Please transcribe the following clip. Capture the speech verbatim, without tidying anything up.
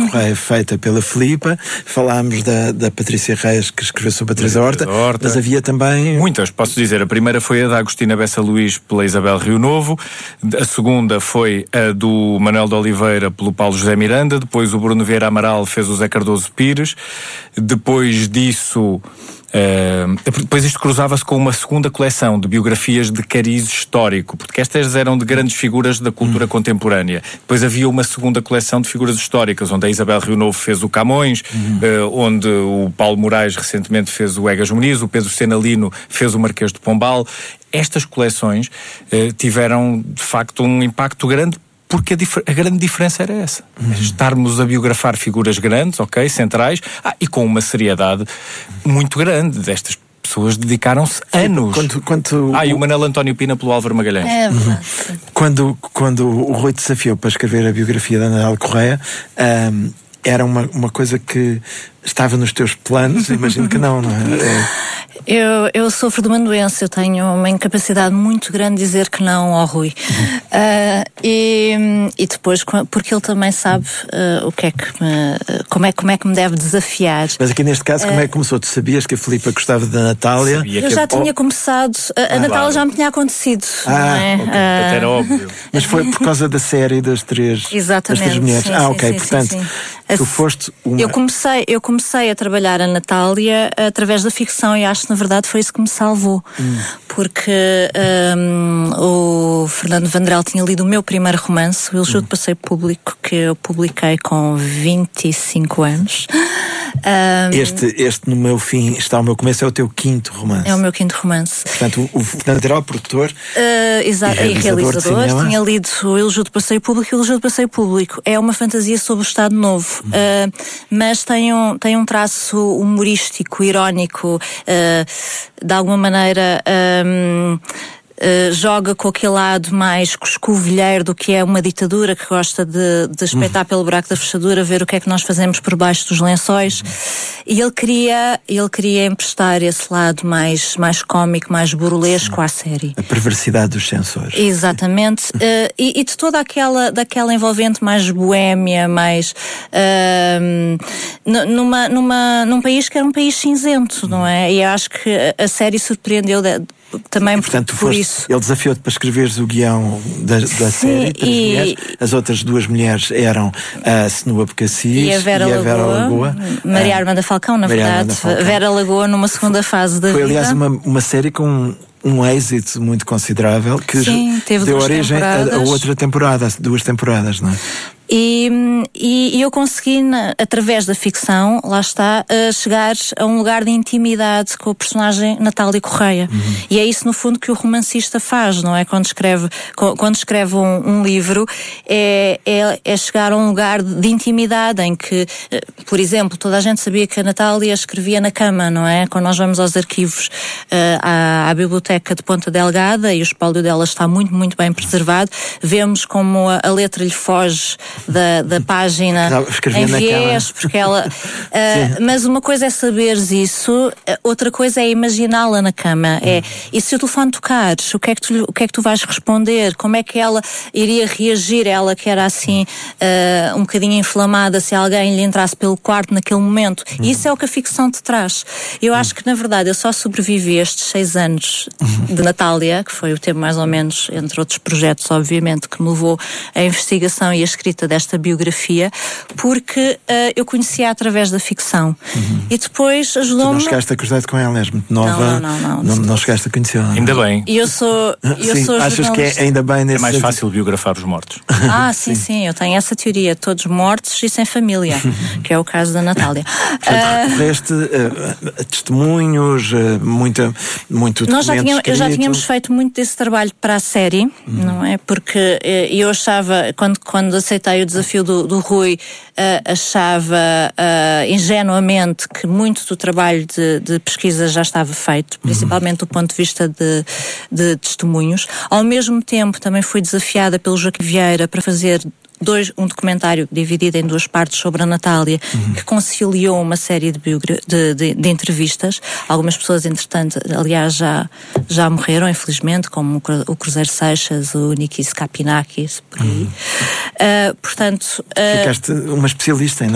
Correia, feita pela Filipa. Falámos da, da Patrícia Reis, que escreveu sobre a Teresa Horta, Horta, mas havia também... Muitas, posso dizer. A primeira foi a da Agostina Bessa Luís pela Isabel Rio Novo, a segunda foi a do Manuel de Oliveira pelo Paulo José Miranda, depois o Bruno Vieira Amaral fez o Zé Cardoso Pires, depois disso... Uh, depois isto cruzava-se com uma segunda coleção de biografias de cariz histórico, porque estas eram de grandes figuras da cultura uhum. contemporânea. Depois havia uma segunda coleção de figuras históricas, onde a Isabel Rio Novo fez o Camões, uhum. uh, onde o Paulo Moraes recentemente fez o Egas Muniz, o Pedro Sena Lino fez o Marquês de Pombal. Estas coleções uh, tiveram de facto um impacto grande, porque a, dif- a grande diferença era essa. Uhum. Estarmos a biografar figuras grandes, ok, centrais, ah, e com uma seriedade muito grande. Destas pessoas dedicaram-se anos. Quando, quando ah, e o Manel António Pina pelo Álvaro Magalhães. É verdade. Uhum. Quando, quando o Rui te desafiou para escrever a biografia da Ana Correia, um, era uma, uma coisa que estava nos teus planos? Imagino que não, não é? é... Eu, eu sofro de uma doença, eu tenho uma incapacidade muito grande de dizer que não ao Rui. Uhum. Uh, e, e depois, porque ele também sabe uh, o que é que me, como, é, como é que me deve desafiar. Mas aqui neste caso, uh, como é que começou? Tu sabias que a Filipa gostava da Natália? Eu já tinha oh. começado, a, a ah, Natália claro. já me tinha acontecido. Ah, não é? okay. uh, Até era óbvio. Mas foi por causa da série das três, Exatamente, das três mulheres. sim, ah, sim, ok, sim, portanto, sim, sim. tu foste uma... Eu comecei, eu comecei a trabalhar a Natália através da ficção e acho que na verdade foi isso que me salvou. Hum. Porque um, o Fernando Vandrell tinha lido o meu primeiro romance, o Elogio hum. de Passeio Público, que eu publiquei com vinte e cinco anos. Um, este, este, no meu fim, está ao meu começo, é o teu quinto romance. É o meu quinto romance. Portanto, o, o Fernando era o produtor uh, exato, e realizador. E realizador tinha lido o Elogio de Passeio Público e o Elogio de Passeio Público. É uma fantasia sobre o Estado Novo, hum. uh, mas tem um, tem um traço humorístico, irónico, uh, de alguma maneira... Um, Uh, joga com aquele lado mais coscovilheiro do que é uma ditadura que gosta de, de espetar pelo buraco da fechadura, ver o que é que nós fazemos por baixo dos lençóis. E ele queria, ele queria emprestar esse lado mais, mais cómico, mais burlesco à série. A perversidade dos censores. Exatamente. uh, e, e de toda aquela, daquela envolvente mais boémia, mais uh, numa, numa, num país que era um país cinzento, não é? E eu acho que a série surpreendeu de, também e, portanto, por foste, isso. Ele desafiou-te para escreveres o guião da, da Sim, série, Três e... Mulheres. As outras duas mulheres eram a Senua Becassis e a Vera, e a Lagoa, Vera Lagoa. Maria Armanda Falcão, na Maria verdade. Falcão. Vera Lagoa numa segunda fase da Foi, vida. aliás, uma, uma série com um, um êxito muito considerável que Sim, teve deu duas origem a, a outra temporada, duas temporadas, não é? E, e, e eu consegui, na, através da ficção, lá está, uh, chegar a um lugar de intimidade com o personagem Natália Correia. Uhum. E é isso, no fundo, que o romancista faz, não é? Quando escreve, quando escreve um, um livro, é, é, é chegar a um lugar de intimidade em que, uh, por exemplo, toda a gente sabia que a Natália escrevia na cama, não é? Quando nós vamos aos arquivos, uh, à, à biblioteca de Ponta Delgada, e o espólio dela está muito, muito bem preservado, vemos como a, a letra lhe foge Da, da página em viés, porque ela uh, mas uma coisa é saberes isso, outra coisa é imaginá-la na cama. Hum. É, e se o telefone tocar, o que é que tu, o que é que tu vais responder? Como é que ela iria reagir? Ela que era assim uh, um bocadinho inflamada, se alguém lhe entrasse pelo quarto naquele momento. Hum. Isso é o que a ficção te traz. Eu acho que, na verdade, eu só sobrevivi estes seis anos hum. de Natália, que foi o tempo mais ou menos, entre outros projetos, obviamente, que me levou à investigação e à escrita desta biografia, porque uh, eu conhecia através da ficção. Uhum. E depois ajudou-me... Tu não chegaste a cruzar com ela, és muito nova. Não, não, não. Não, não, não chegaste a conhecê-la. Ainda bem. E eu sou... Eu sim, sou achas que é ainda bem nesse... É mais fácil biografar os mortos. Ah, sim, sim, sim, eu tenho essa teoria. Todos mortos e sem família, que é o caso da Natália. Portanto, uh... recorreste uh, a testemunhos, uh, muita, muito Nós já tínhamos, escrito. já tínhamos feito muito desse trabalho para a série, uhum. não é? Porque uh, eu achava, quando, quando aceitei o desafio do, do Rui, uh, achava uh, ingenuamente que muito do trabalho de, de pesquisa já estava feito, principalmente uhum. do ponto de vista de, de testemunhos. Ao mesmo tempo, também fui desafiada pelo Joaquim Vieira para fazer Dois, um documentário dividido em duas partes sobre a Natália, uhum. que conciliou uma série de, biogra- de, de, de entrevistas. Algumas pessoas, entretanto, aliás, já, já morreram, infelizmente, como o Cruzeiro Seixas, o Nikis Kapinakis, por aí. Uhum. Uh, portanto... Uh, Ficaste uma especialista em